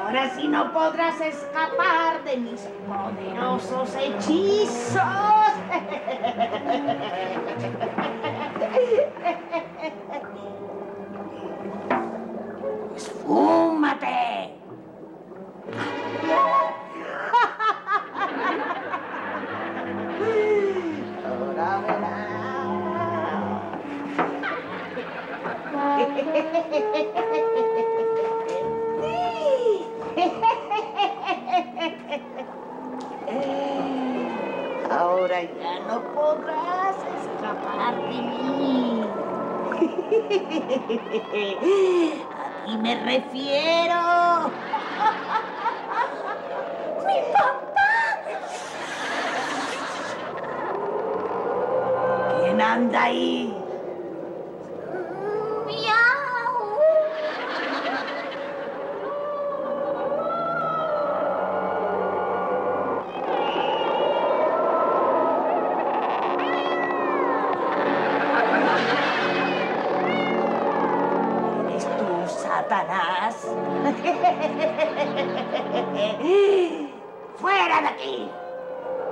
Ahora sí no podrás escapar de mis poderosos hechizos. ¡Esfúmate! Ahora verás. Ahora ya no podrás escapar de mí. A ti me refiero. ¡Mi papá! ¿Quién anda ahí? ¡Miau! ¿Eres tú, Satanás? ¡Fuera de aquí!